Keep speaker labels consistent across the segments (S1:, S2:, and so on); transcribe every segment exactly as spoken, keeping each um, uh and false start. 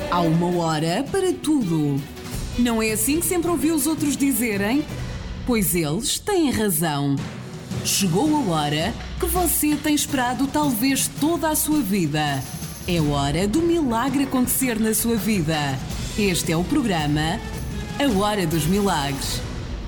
S1: Há uma hora para tudo. Não é assim que sempre ouvi os outros dizerem? Pois eles têm razão. Chegou a hora que você tem esperado talvez toda a sua vida. É hora do milagre acontecer na sua vida. Este é o programa A Hora dos Milagres.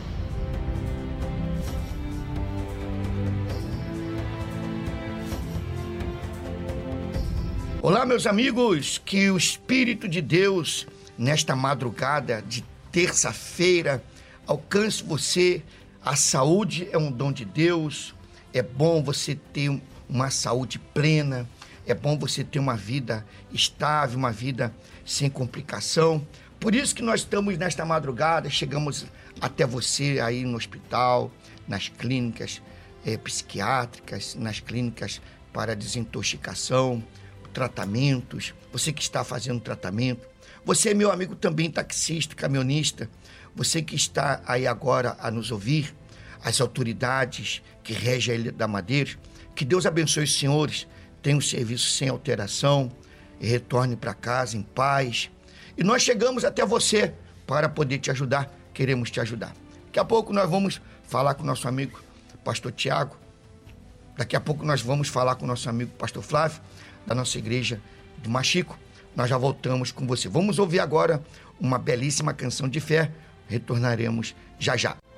S2: Olá, meus amigos, que o Espírito de Deus, nesta madrugada de terça-feira, alcance você. A saúde é um dom de Deus, é bom você ter uma saúde plena, é bom você ter uma vida estável, uma vida sem complicação. Por isso que nós estamos nesta madrugada, chegamos até você aí no hospital, nas clínicas é, psiquiátricas, nas clínicas para desintoxicação, tratamentos, você que está fazendo tratamento, você, meu amigo, também taxista, caminhonista, você que está aí agora a nos ouvir, as autoridades que regem a Ilha da Madeira, que Deus abençoe os senhores, tenham um serviço sem alteração e retorne para casa em paz. E nós chegamos até você para poder te ajudar, queremos te ajudar. Daqui a pouco nós vamos falar com o nosso amigo pastor Tiago, daqui a pouco nós vamos falar com o nosso amigo pastor Flávio, da nossa igreja de Machico. Nós já voltamos com você. Vamos ouvir agora uma belíssima canção de fé. Retornaremos já já.